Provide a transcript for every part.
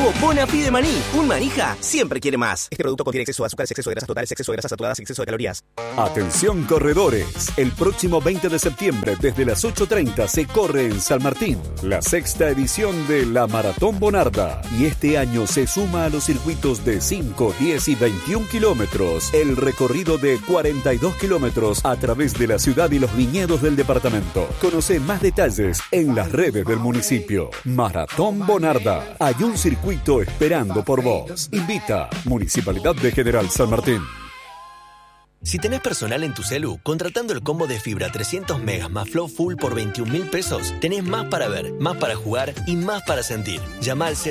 Nuevo Bonafide Maní. Un manija siempre quiere más. Este producto contiene exceso de azúcares, exceso de grasas totales, exceso de grasas saturadas y exceso de calorías. Atención corredores, el próximo 20 de septiembre desde las 8:30 se corre en San Martín la 6ª edición de la Maratón Bonarda y este año se suma a los circuitos de 5, 10 y 21 kilómetros el recorrido de 42 kilómetros a través de la ciudad y los viñedos del departamento. Conoce más detalles en las redes del municipio. Maratón Bonarda, hay un circuito esperando por vos. Invita Municipalidad de General San Martín. Si tenés personal en tu celu, contratando el combo de fibra 300 megas más Flow Full por 21.000 pesos, tenés más para ver, más para jugar y más para sentir. Llama al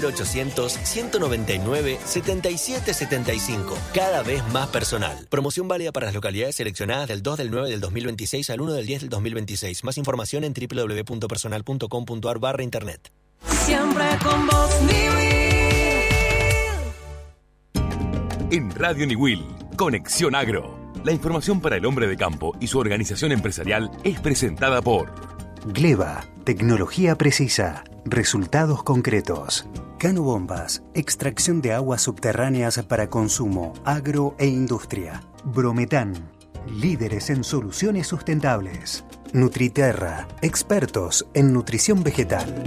0800-199-7775. Cada vez más personal. Promoción válida para las localidades seleccionadas del 2 del 9 del 2026 al 1 del 10 del 2026. Más información en www.personal.com.ar/internet. Siempre con vos, En Radio Niwil, Conexión Agro. La información para el hombre de campo y su organización empresarial es presentada por Gleba, tecnología precisa, resultados concretos. Cano Bombas, extracción de aguas subterráneas para consumo, agro e industria. Brometán, líderes en soluciones sustentables. Nutriterra, expertos en nutrición vegetal.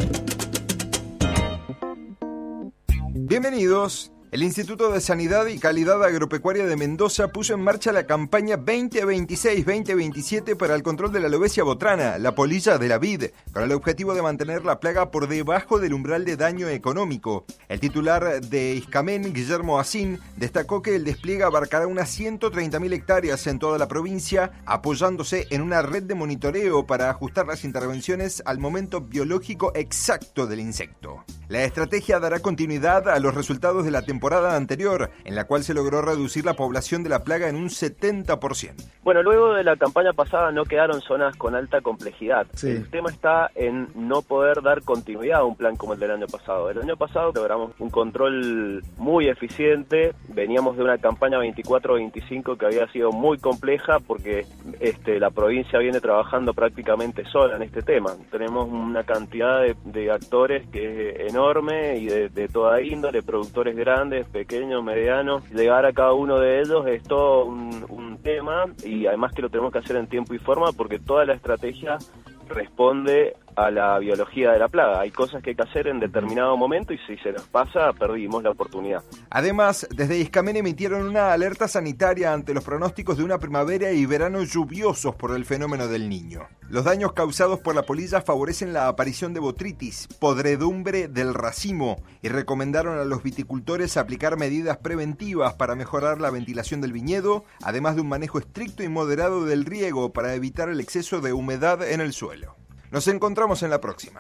Bienvenidos. El Instituto de Sanidad y Calidad Agropecuaria de Mendoza puso en marcha la campaña 2026-2027 para el control de la alobesia botrana, la polilla de la vid, con el objetivo de mantener la plaga por debajo del umbral de daño económico. El titular de ISCAMEN, Guillermo Asín, destacó que el despliegue abarcará unas 130.000 hectáreas en toda la provincia, apoyándose en una red de monitoreo para ajustar las intervenciones al momento biológico exacto del insecto. La estrategia dará continuidad a los resultados de la temporada anterior, en la cual se logró reducir la población de la plaga en un 70%. Bueno, luego de la campaña pasada no quedaron zonas con alta complejidad. Sí. El tema está en no poder dar continuidad a un plan como el del año pasado. El año pasado logramos un control muy eficiente, veníamos de una campaña 24-25 que había sido muy compleja porque la provincia viene trabajando prácticamente sola en este tema. Tenemos una cantidad de actores que es enorme y de toda índole, productores grandes, pequeños, medianos. Llegar a cada uno de ellos es todo un tema y además que lo tenemos que hacer en tiempo y forma porque toda la estrategia responde a la biología de la plaga. Hay cosas que hay que hacer en determinado momento y si se nos pasa, perdimos la oportunidad. Además, desde ISCAMEN emitieron una alerta sanitaria ante los pronósticos de una primavera y verano lluviosos por el fenómeno del Niño. Los daños causados por la polilla favorecen la aparición de botritis, podredumbre del racimo, y recomendaron a los viticultores aplicar medidas preventivas para mejorar la ventilación del viñedo, además de un manejo estricto y moderado del riego para evitar el exceso de humedad en el suelo. Nos encontramos en la próxima.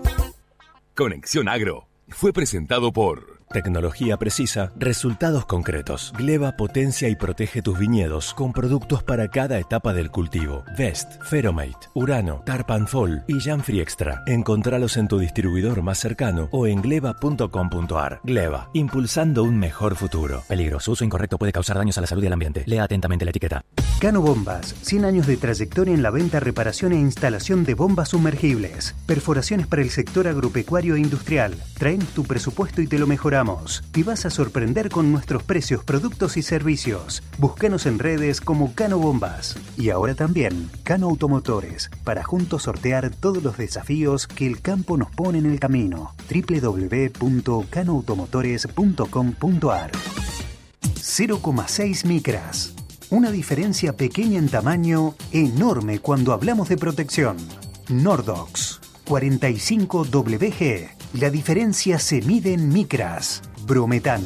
Conexión Agro fue presentado por Tecnología precisa, resultados concretos. Gleba potencia y protege tus viñedos con productos para cada etapa del cultivo. Vest, Feromate, Urano, Tarpanfol y Janfree Extra. Encontralos en tu distribuidor más cercano o en gleba.com.ar. Gleba, impulsando un mejor futuro. Peligro, su uso incorrecto puede causar daños a la salud y al ambiente. Lea atentamente la etiqueta. Cano Bombas, 100 años de trayectoria en la venta, reparación e instalación de bombas sumergibles. Perforaciones para el sector agropecuario e industrial. Traen tu presupuesto y te lo mejoramos. Te vas a sorprender con nuestros precios, productos y servicios. Búscanos en redes como Cano Bombas. Y ahora también Cano Automotores, para juntos sortear todos los desafíos que el campo nos pone en el camino. www.canoautomotores.com.ar. 0,6 micras. Una diferencia pequeña en tamaño, enorme cuando hablamos de protección. Nordox 45WG. La diferencia se mide en micras. Brometán.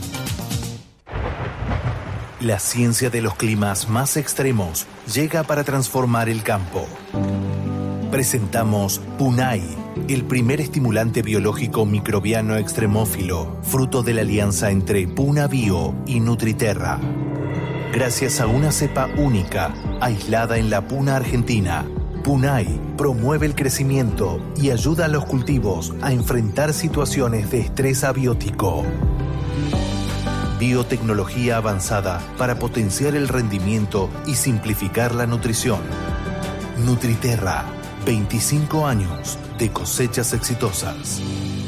La ciencia de los climas más extremos llega para transformar el campo. Presentamos Punai, el primer estimulante biológico microbiano extremófilo, fruto de la alianza entre Puna Bio y Nutriterra. Gracias a una cepa única, aislada en la Puna Argentina, Punai promueve el crecimiento y ayuda a los cultivos a enfrentar situaciones de estrés abiótico. Biotecnología avanzada para potenciar el rendimiento y simplificar la nutrición. Nutriterra, 25 años de cosechas exitosas.